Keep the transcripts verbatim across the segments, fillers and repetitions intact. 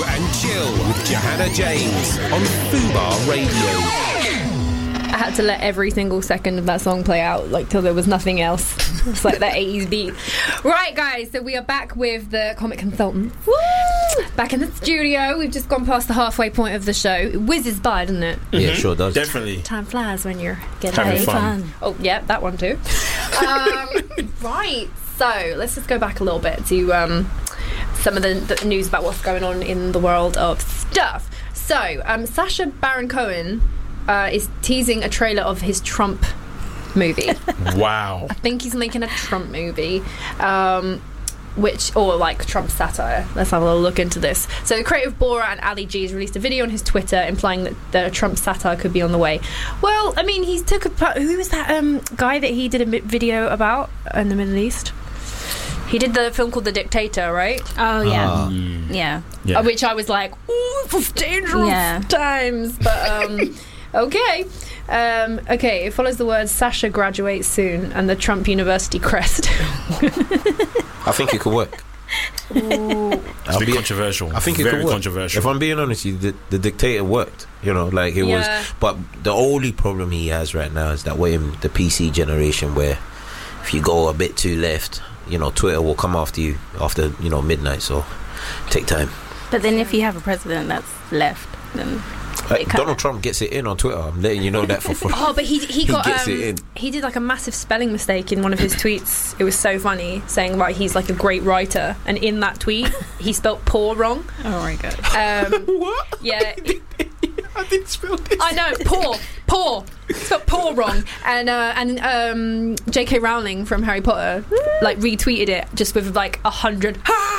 and Chill with Johanna James on Fubar Radio. I had to let every single second of that song play out, like, till there was nothing else. It's like that eighties beat. Right, guys, so we are back with the Comic Consultant. Woo! Back in the studio. We've just gone past the halfway point of the show. It whizzes by, doesn't it? Mm-hmm. Yeah, it sure does. Definitely. Time flies when you're getting having fun. fun. Oh, yeah, that one too. um, right, so let's just go back a little bit to um, some of the, the news about what's going on in the world of stuff. So, um, Sacha Baron Cohen Uh, is teasing a trailer of his Trump movie. Wow. I think he's making a Trump movie, um, which, or like Trump satire. Let's have a little look into this. So, the creator of Borat and Ali G has released a video on his Twitter implying that the Trump satire could be on the way. Well, I mean, he's took a who was that um, guy that he did a video about in the Middle East? He did the film called The Dictator, right? Oh, yeah. Uh, yeah. yeah. Uh, which I was like, ooh, this is dangerous yeah. times. But, um... Okay. Um, okay, it follows the words Sasha graduates soon and the Trump University crest. I think it could work. It's a bit controversial. I think it Very could work. controversial. If I'm being honest with you, the, the Dictator worked. You know, like it Yeah. was. But the only problem he has right now is that we're in the P C generation where if you go a bit too left, you know, Twitter will come after you after, you know, midnight. So take time. But then if you have a president that's left, then... Uh, Donald Trump gets it in on Twitter. I'm letting you know that for free. Oh, but he he got he gets um, it in. he did like a massive spelling mistake in one of his tweets. It was so funny, saying right he's like a great writer, and in that tweet he spelt poor wrong. Oh my god. Um, What? Yeah. I didn't spell this. I know, poor, poor, spelled poor wrong, and uh, and um, J K Rowling from Harry Potter like retweeted it just with like a hundred.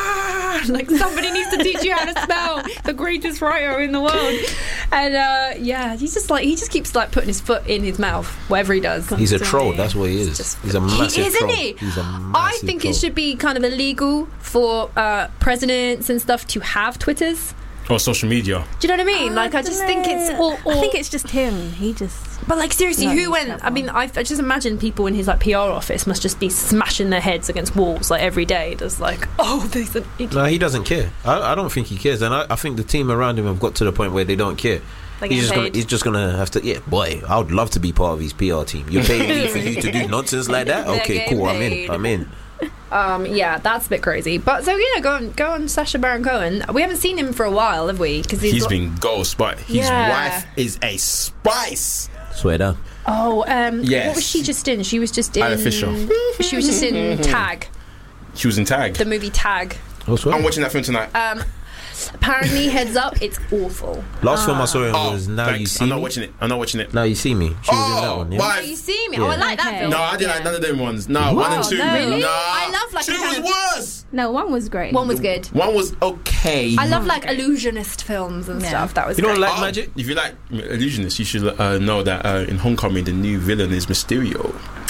Like somebody needs to teach you how to spell. The greatest writer in the world, and uh, yeah, he's just like he just keeps like putting his foot in his mouth whatever he does. He's a troll. That's what he is. Just, he's a massive he is, troll. Isn't he? He's a massive I think troll. it should be kind of illegal for uh, presidents and stuff to have Twitters. Or social media. Do you know what I mean? Oh, like, I just think it's... Or, or, I think it's just him. He just... But, like, seriously, No, who he's went... clever. I mean, I, I just imagine people in his, like, P R office must just be smashing their heads against walls, like, every day. Just like, oh, there's an idiot. No, he doesn't care. I, I don't think he cares. And I, I think the team around him have got to the point where they don't care. Like He's just, gonna, paid. he's just gonna have to... Yeah, boy, I would love to be part of his P R team. You're paying me for you to do nonsense like that? They're Okay, getting cool, I'm paid. in. I'm in. Um, yeah, that's a bit crazy. But, so, yeah, go on, go on Sacha Baron Cohen. We haven't seen him for a while, have we? Because he's, He's got- been ghost, but his Yeah. wife is a spice. Swear down. Oh, um, Yes. what was she just in? She was just in... Isla Fisher. She was just in Tag, She was in Tag. the movie Tag. Oh, swear. I'm watching that film tonight. Um, apparently, heads up, it's awful. Last film I saw him oh, was Now thanks. You See I'm not Me. watching it. I'm not watching it. Now You See Me. She was in that Oh, one, yeah? why? Oh, you see me? Oh, I Yeah. like that Okay. film. No, I didn't like none of them ones. No, What? one and two. No. Really? Nah. I love, like, two the was kind of- worse. No, one was great. One was good. One was okay. I love like illusionist films and Yeah. stuff. That was You don't great. like Oh, magic? If you like illusionists, you should uh, know that uh, in Homecoming, the new villain is Mysterio.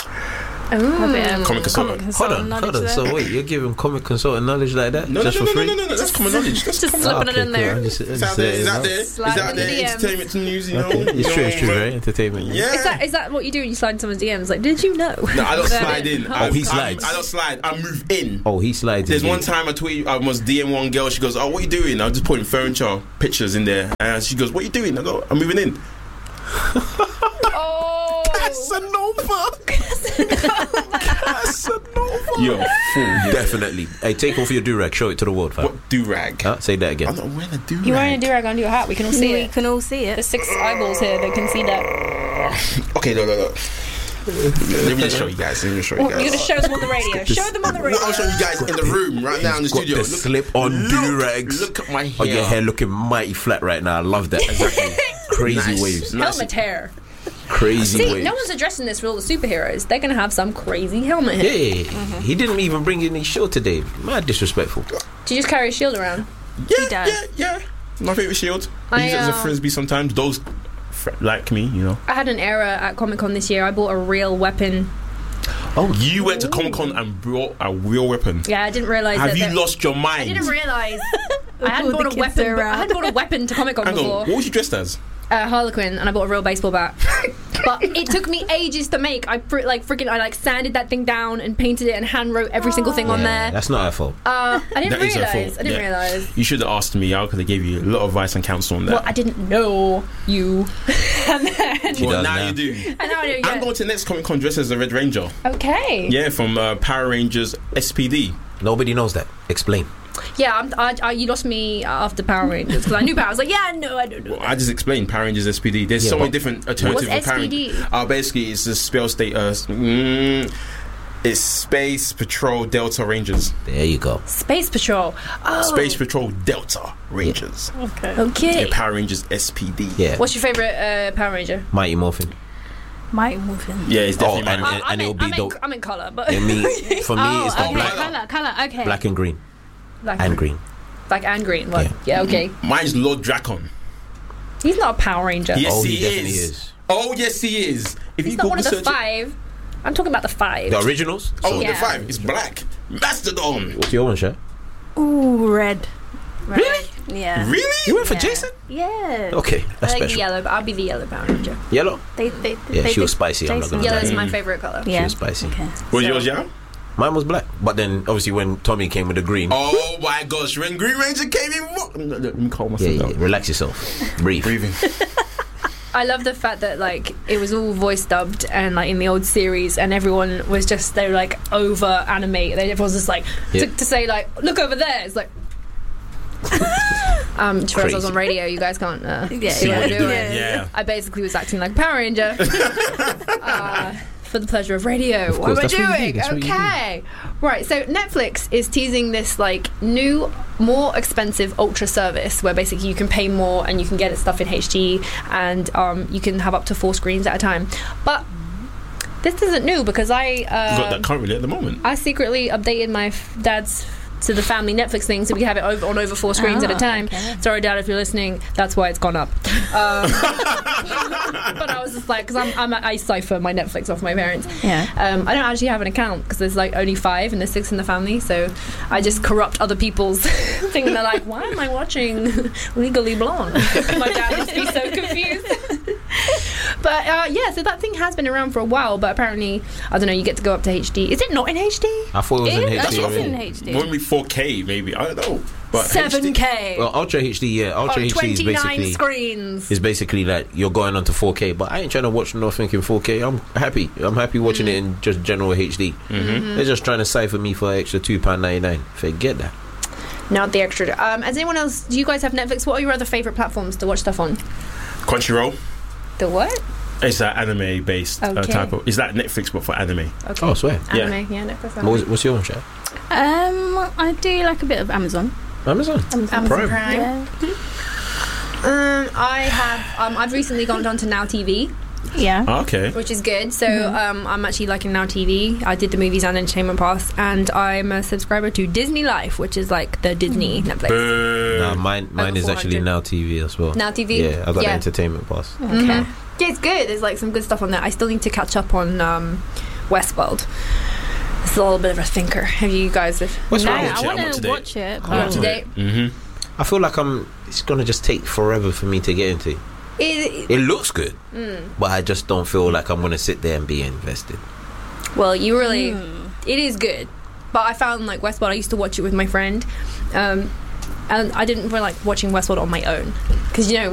Ooh. A bit of Comic consultant. Hold on, knowledge hold on. there. So wait, you're giving comic consultant knowledge like that No, just no, no, for no, free? no, no, no, that's common knowledge. That's Just common Ah, slipping it in cool. there. I'm just- I'm It's just out there. saying It's it out now. there. It's Slide out in the there. D Ms. Entertainment to news, you know. Okay, it's You true, know, it's true, but- right? Entertainment. Yeah. Is that is that what you do when you slide in someone's D Ms? Like, did you know? No, I don't That- slide in. Oh, I, he I- slides. I, don't slide. I move in. Oh, he slides. There's in. one time I tweet, I was D M one girl. She goes, "Oh, what are you doing?" I was just putting furniture pictures in there, and she goes, "What are you doing?" I go, "I'm moving in." Oh, Casanova. Casanova. You're a fool. Yeah. Definitely. Hey, take off your do-rag. Show it to the world, fam. What do rag? Huh? Say that again. I'm not wearing a do you're wearing a rag. do-rag under your hat. We can all see We it. can all see There's it. six eyeballs here that can see that. Okay, no, no, no. Let me just show you guys. Let me just show you Oh, guys. you're gonna show them on the radio. Show them on the radio. I'll show you guys in the room right now in the Got studio. the Look, slip-on look, do-rags. Look at my hair. Oh, your hair looking mighty flat right now. I love that. Exactly. Crazy Nice. waves. Nice. Helmet hair. Crazy See, waves. no one's addressing this for all the superheroes. They're gonna have some crazy helmet hair. Yeah, he didn't even bring in his show today. Mad disrespectful. Do you just carry a shield around? Yeah, He does. yeah, yeah. My favorite shield. I, I, use it as a uh, frisbee sometimes. Those fr- like me, you know. I had an era at Comic Con this year. I bought a real weapon. Oh, you went to Comic Con and brought a real weapon. Yeah, I didn't realize. Have that you there- lost your I mind? didn't realize. I hadn't All the bought a kids weapon. are But I around. hadn't bought a weapon to Comic Con Hang on, before. what was you dressed as? Uh, Harlequin, and I bought a real baseball bat. but it took me ages to make. I fr- like freaking I like sanded that thing down and painted it and hand wrote every single thing on Yeah, there. that's not our fault. Uh, I didn't That is her realize. fault. I didn't Yeah. realize. You should have asked me. I could have gave you a lot of advice and counsel on that. Well, I didn't know you. and then, She well, does now now. you do. and now I know. I'm Yeah. going to next Comic Con dressed as a Red Ranger. Okay. Yeah, from uh, Power Rangers S P D. Nobody knows that. Explain. Yeah, I'm, I, I, you lost me after Power Rangers because I knew Power. I was like, yeah, no, I don't know. Well, I just explained Power Rangers S P D. There's Yeah, so many but- different alternatives What's of Power S P D? Rangers. Uh, basically, it's a spell state. Uh, mm, it's Space Patrol Delta Rangers. There you go. Space Patrol. Oh, Space Patrol Delta Rangers. Okay. Okay. Yeah, Power Rangers S P D. Yeah. What's your favorite uh, Power Ranger? Mighty Morphin. Might move in. Yeah, it's definitely Oh, mine. and- I, I'm, and in, it'll be I'm, in, the- I'm in color, but I mean, for me, Oh, it's the okay. black, Color, color. Okay. black and green, black and green. black and green. What? Yeah. Yeah. Okay. Mine's Lord Dracon. He's not a Power Ranger. Yes, Oh, he, he definitely is. is. Oh, yes, he is. If He's you not one Google of the search it- five. I'm talking about the five. The originals. Oh, So, Yeah. the five. It's black. Mastodon. what's your one, Shay? Ooh, red. Right. Really? Yeah. Really? You went for Yeah. Jason? Yeah. Okay, I that's like the special. yellow. But I'll be the yellow Power Ranger. Yellow. They, they, Yeah, they she was did spicy. I'm not Jason. gonna Yellow lie. is my Mm. favorite color. Yeah. She was spicy. Okay. Was So- yours, yeah? Mine was black, but then obviously when Tommy came with the green, Oh my gosh, when Green Ranger came in, what? Let me calm yeah, myself yeah, down. relax yourself, breathe. Breathing. I love the fact that like it was all voice dubbed and like in the old series, and everyone was just they were like over animated. Everyone was just like Yeah. to, to say like look over there. It's like. um, just realised I was on radio. You guys can't uh, Yeah, see what what I'm you're doing. doing, yeah. I basically was acting like a Power Ranger uh, for the pleasure of radio. Of what course, am I that's what you do, doing? that's what you do. Okay, right. So Netflix is teasing this like new, more expensive Ultra service where basically you can pay more and you can get it stuff in H D and um, you can have up to four screens at a time. But this isn't new because I You got uh, that currently at the moment. I secretly updated my f- dad's to the family Netflix thing so we can have it over on over four screens at a Oh, time. okay. Sorry, Dad, if you're listening, that's why it's gone up. Um, but I was just like, because I'm, I'm I cipher my Netflix off my parents. Yeah. Um, I don't actually have an account because there's like only five and there's six in the family, so I just corrupt other people's thing. And they're like, why am I watching Legally Blonde? My dad must be so confused. But uh, yeah, so that thing has been around for a while, but apparently, I don't know, you get to go up to H D. Is it not in H D? I thought it was in It- H D That's already. in H D. Won't be four K maybe. I don't know. But seven K. Well, Ultra H D, yeah, Ultra on H D is twenty-nine basically screens. is basically like you're going on to four K, but I ain't trying to watch nothing in four K. I'm happy. I'm happy watching it in just general H D. Mm-hmm. They're just trying to cipher me for an extra two pound ninety nine. Forget that. Not the extra. Um, has anyone else? Do you guys have Netflix? What are your other favorite platforms to watch stuff on? Crunchyroll. The what? It's that anime based uh, Okay. type of. Is that Netflix but for anime? Okay. Oh, I swear. Yeah. Anime. Yeah, Netflix. What was, what's your one, Shay? Um, I do like a bit of Amazon. Amazon. Amazon. Prime. Yeah. Um, I have. Um, I've recently gone on to Now T V, Yeah. Oh, okay. which is good. So um, I'm actually liking Now T V. I did the movies and entertainment pass, and I'm a subscriber to Disney Life, which is like the Disney Netflix. Boo. No, mine mine Over is actually four hundred. Now T V as well. Now T V. Yeah, I got the Yeah. entertainment pass. Okay. Mhm. Yeah, it's good. There's like some good stuff on there. I still need to catch up on um, Westworld. It's a little bit of a thinker. Have you guys? Have, What's No, wrong? watch I it, I'm want up to to date. watch it. I'm up to date. Mm-hmm. I feel like I'm. It's gonna just take forever for me to get into. It, It looks good, mm. but I just don't feel like I'm gonna sit there and be invested. Well, you really. Mm. It is good, but I found like Westworld. I used to watch it with my friend, um, and I didn't really like watching Westworld on my own because you know